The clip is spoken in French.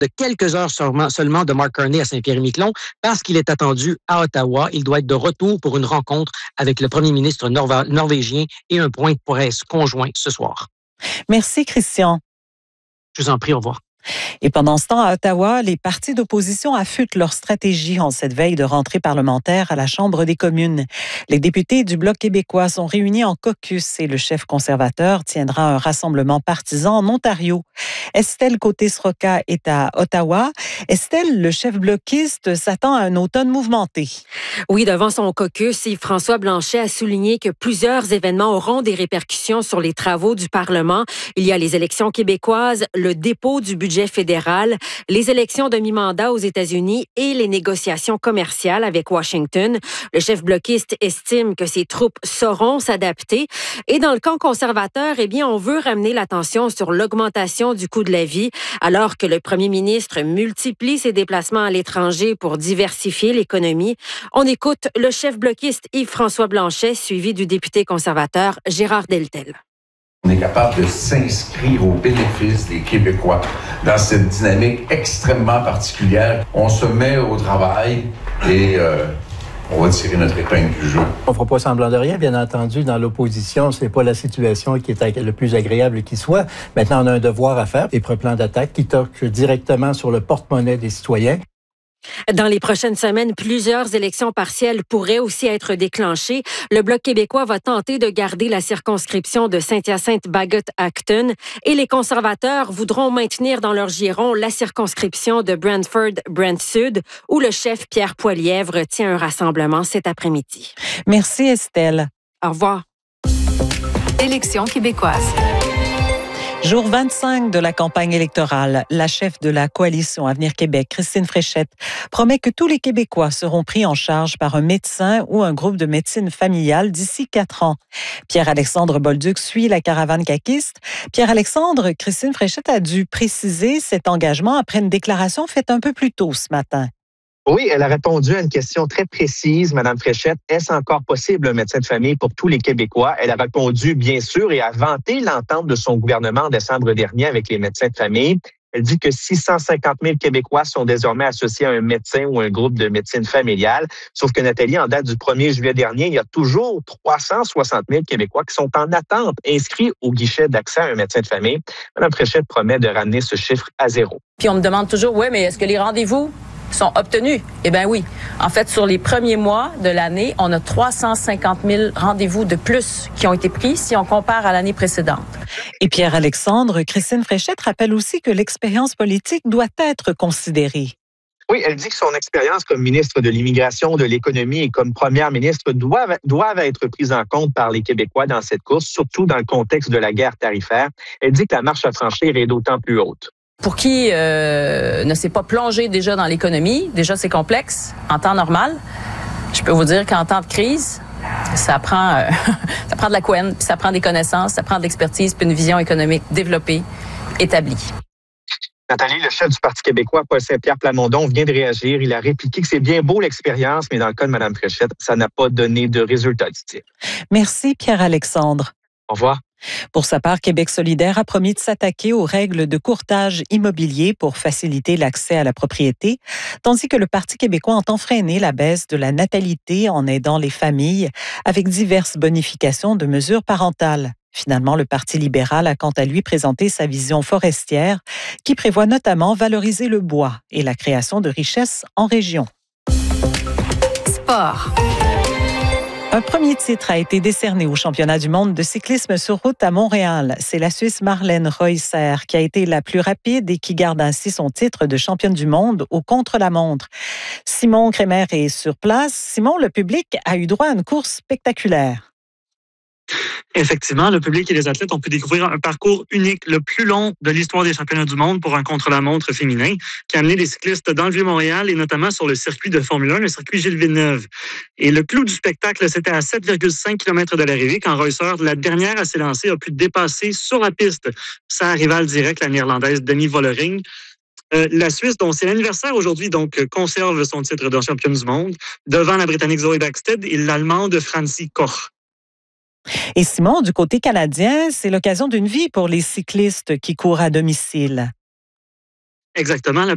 de quelques heures seulement de Mark Carney à Saint-Pierre-et-Miquelon parce qu'il est attendu à Ottawa. Il doit être de retour pour une rencontre avec le premier ministre norvégien et un point de presse conjoint ce soir. Merci, Christian. Je vous en prie, au revoir. Et pendant ce temps, à Ottawa, les partis d'opposition affûtent leur stratégie en cette veille de rentrée parlementaire à la Chambre des communes. Les députés du Bloc québécois sont réunis en caucus et le chef conservateur tiendra un rassemblement partisan en Ontario. Estelle Côté-Sroka est à Ottawa. Estelle, le chef bloquiste s'attend à un automne mouvementé. Oui, devant son caucus, Yves-François Blanchet a souligné que plusieurs événements auront des répercussions sur les travaux du Parlement. Il y a les élections québécoises, le dépôt du budget fédéral, les élections de mi-mandat aux États-Unis et les négociations commerciales avec Washington. Le chef bloquiste estime que ses troupes sauront s'adapter. Et dans le camp conservateur, on veut ramener l'attention sur l'augmentation du coût de la vie, alors que le premier ministre multiplie ses déplacements à l'étranger pour diversifier l'économie. On écoute le chef bloquiste Yves-François Blanchet, suivi du député conservateur Gérard Deltel. On est capable de s'inscrire au bénéfice des Québécois dans cette dynamique extrêmement particulière. On se met au travail et on va tirer notre épingle du jeu. On ne fera pas semblant de rien, bien entendu. Dans l'opposition, c'est pas la situation qui est le plus agréable qui soit. Maintenant, on a un devoir à faire, des plans d'attaque qui touchent directement sur le porte-monnaie des citoyens. Dans les prochaines semaines, plusieurs élections partielles pourraient aussi être déclenchées. Le Bloc québécois va tenter de garder la circonscription de Saint-Hyacinthe-Bagot-Acton et les conservateurs voudront maintenir dans leur giron la circonscription de Brantford-Brant-Sud où le chef Pierre Poilièvre tient un rassemblement cet après-midi. Merci Estelle. Au revoir. Élections québécoises. Jour 25 de la campagne électorale, la chef de la coalition Avenir Québec, Christine Fréchette, promet que tous les Québécois seront pris en charge par un médecin ou un groupe de médecine familiale d'ici 4 ans. Pierre-Alexandre Bolduc suit la caravane caquiste. Pierre-Alexandre, Christine Fréchette a dû préciser cet engagement après une déclaration faite un peu plus tôt ce matin. Oui, elle a répondu à une question très précise, Mme Fréchette. Est-ce encore possible un médecin de famille pour tous les Québécois? Elle a répondu, bien sûr, et a vanté l'entente de son gouvernement en décembre dernier avec les médecins de famille. Elle dit que 650 000 Québécois sont désormais associés à un médecin ou un groupe de médecine familiale. Sauf que, Nathalie, en date du 1er juillet dernier, il y a toujours 360 000 Québécois qui sont en attente, inscrits au guichet d'accès à un médecin de famille. Mme Fréchette promet de ramener ce chiffre à 0. Puis on me demande toujours, oui, mais est-ce que les rendez-vous sont obtenus? Eh bien oui. En fait, sur les premiers mois de l'année, on a 350 000 rendez-vous de plus qui ont été pris si on compare à l'année précédente. Et Pierre-Alexandre, Christine Fréchette rappelle aussi que l'expérience politique doit être considérée. Oui, elle dit que son expérience comme ministre de l'Immigration, de l'Économie et comme première ministre doivent être prises en compte par les Québécois dans cette course, surtout dans le contexte de la guerre tarifaire. Elle dit que la marche à franchir est d'autant plus haute. Pour qui ne s'est pas plongé déjà dans l'économie, déjà c'est complexe en temps normal. Je peux vous dire qu'en temps de crise, ça prend de la couenne, puis ça prend des connaissances, ça prend de l'expertise, puis une vision économique développée, établie. Nathalie, le chef du Parti québécois, Paul Saint-Pierre Plamondon, vient de réagir. Il a répliqué que c'est bien beau l'expérience, mais dans le cas de Mme Fréchette, ça n'a pas donné de résultat, dit-il. Merci Pierre-Alexandre. Au revoir. Pour sa part, Québec solidaire a promis de s'attaquer aux règles de courtage immobilier pour faciliter l'accès à la propriété, tandis que le Parti québécois entend freiner la baisse de la natalité en aidant les familles avec diverses bonifications de mesures parentales. Finalement, le Parti libéral a quant à lui présenté sa vision forestière qui prévoit notamment valoriser le bois et la création de richesses en région. Sport. Un premier titre a été décerné au championnat du monde de cyclisme sur route à Montréal. C'est la Suisse Marlène Reusser qui a été la plus rapide et qui garde ainsi son titre de championne du monde au contre-la-montre. Simon Crémer est sur place. Simon, le public a eu droit à une course spectaculaire. Effectivement, le public et les athlètes ont pu découvrir un parcours unique, le plus long de l'histoire des championnats du monde pour un contre-la-montre féminin, qui a amené les cyclistes dans le Vieux-Montréal et notamment sur le circuit de Formule 1, le circuit Gilles Villeneuve. Et le clou du spectacle, c'était à 7,5 km de l'arrivée quand Reusser, la dernière à s'élancer, a pu dépasser sur la piste sa rivale directe, la néerlandaise Dani Vollering. La Suisse, dont c'est l'anniversaire aujourd'hui, donc conserve son titre de championne du monde devant la Britannique Zoe Bäckstedt et l'Allemande Franzi Koch. Et Simon, du côté canadien, c'est l'occasion d'une vie pour les cyclistes qui courent à domicile. Exactement.